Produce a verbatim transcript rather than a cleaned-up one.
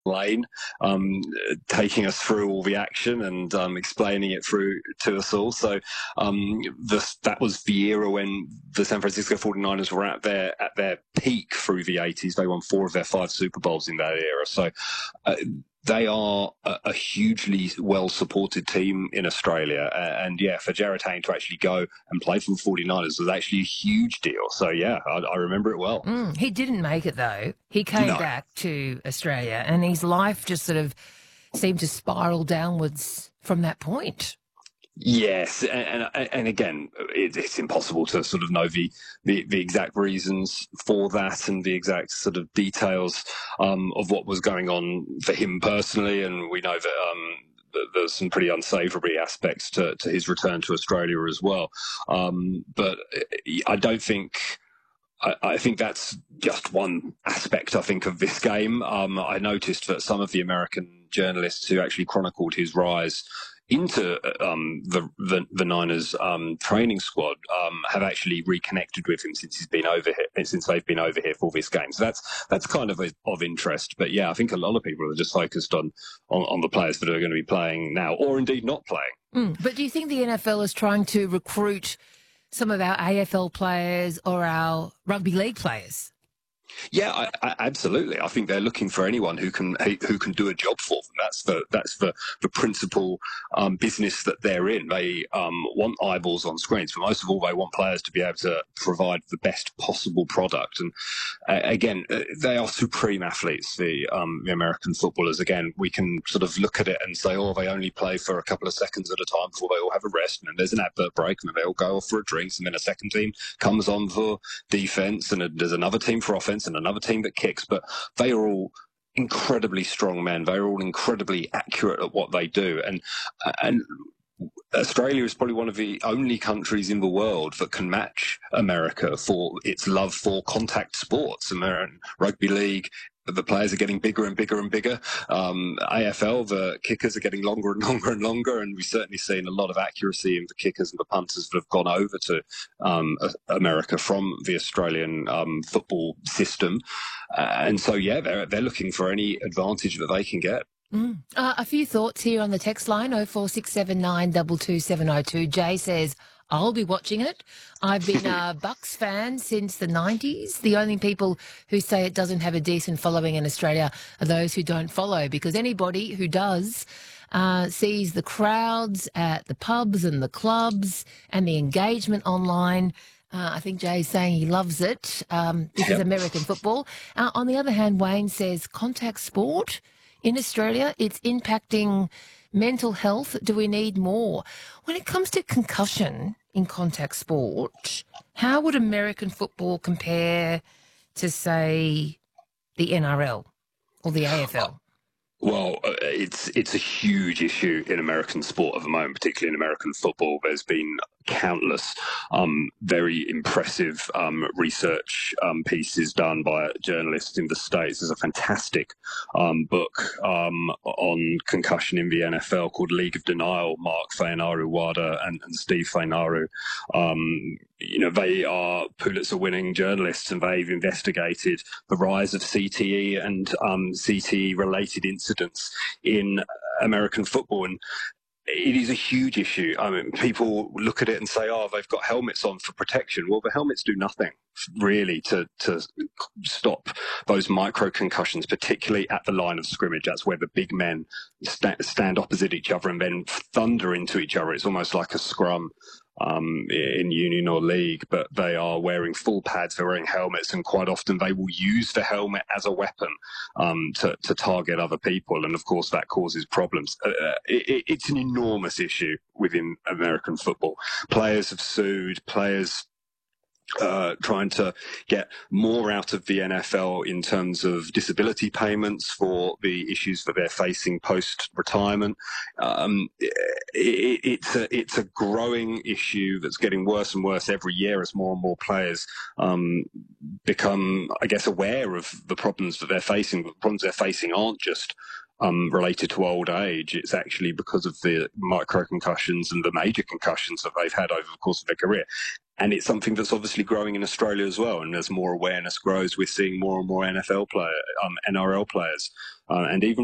Lane, um, taking us through all the action and um, explaining it through to us all. So um, this, that was the era when the San Francisco forty-niners were at their at their peak through the eighties. They won four of their five Super Bowls in that era. So uh, they are a, a hugely well-supported team in Australia. Uh, and, yeah, for Jarryd Hayne to actually go and play for the forty-niners was actually a huge deal. So, yeah, I, I remember it well. Mm, he didn't make it, though. He came No. back to Australia and his life just sort of seemed to spiral downwards from that point. Yes, and and, and again, it, it's impossible to sort of know the, the, the exact reasons for that and the exact sort of details um, of what was going on for him personally. And we know that um, there's some pretty unsavoury aspects to, to his return to Australia as well. Um, but I don't think. I think that's just one aspect, I think, of this game. Um, I noticed that some of the American journalists who actually chronicled his rise into um, the, the the Niners um, training squad um, have actually reconnected with him since he's been over here, since they've been over here for this game. So that's that's kind of a, of interest. But yeah, I think a lot of people are just focused on, on on the players that are going to be playing now, or indeed not playing. Mm. But do you think the N F L is trying to recruit some of our A F L players or our rugby league players? Yeah, I, I, absolutely. I think they're looking for anyone who can who can do a job for them. That's the that's the the principal um, business that they're in. They um, want eyeballs on screens, but most of all, they want players to be able to provide the best possible product. And uh, again, uh, they are supreme athletes. The um, the American footballers. Again, we can sort of look at it and say, oh, they only play for a couple of seconds at a time before they all have a rest, and then there's an advert break, and then they all go off for a drink, and then a second team comes on for defense, and there's another team for offense, and another team that kicks. But they are all incredibly strong men. They're all incredibly accurate at what they do. And and Australia is probably one of the only countries in the world that can match America for its love for contact sports. American rugby league, the players are getting bigger and bigger and bigger. Um, A F L, the kickers are getting longer and longer and longer, and we've certainly seen a lot of accuracy in the kickers and the punters that have gone over to um, America from the Australian um, football system. Uh, and so, yeah, they're, they're looking for any advantage that they can get. Mm. Uh, a few thoughts here on the text line, oh four six seven nine two two seven oh two. Jay says, I'll be watching it. I've been a Bucks fan since the nineties. The only people who say it doesn't have a decent following in Australia are those who don't follow, because anybody who does uh, sees the crowds at the pubs and the clubs and the engagement online. Uh, I think Jay's saying he loves it. Um, this yep. is American football. Uh, on the other hand, Wayne says contact sport in Australia, it's impacting mental health. Do we need more? When it comes to concussion in contact sport, how would American football compare to, say, the N R L or the A F L? Well, uh, it's it's a huge issue in American sport at the moment, particularly in American football. There's been countless um, very impressive um, research um, pieces done by journalists in the States. There's a fantastic um, book um, on concussion in the N F L called League of Denial. Mark Fainaru-Wada and, and Steve Fainaru. Um, you know, they are Pulitzer-winning journalists, and they've investigated the rise of C T E and um, C T E-related incidents in American football. And it is a huge issue. I mean, people look at it and say, oh, they've got helmets on for protection. Well, the helmets do nothing, really, to, to stop those micro concussions, particularly at the line of scrimmage. That's where the big men st- stand opposite each other and then thunder into each other. It's almost like a scrum um, in union or league, but they are wearing full pads, they're wearing helmets, and quite often they will use the helmet as a weapon um, to, to target other people. And of course, that causes problems. Uh, it, it's an enormous issue within American football. Players have sued, players Uh, trying to get more out of the N F L in terms of disability payments for the issues that they're facing post-retirement. Um, it, it's a it's a growing issue that's getting worse and worse every year as more and more players um, become, I guess, aware of the problems that they're facing. The problems they're facing aren't just um, related to old age. It's actually because of the micro concussions and the major concussions that they've had over the course of their career. And it's something that's obviously growing in Australia as well. And as more awareness grows, we're seeing more and more N F L players, um, N R L players, uh, and even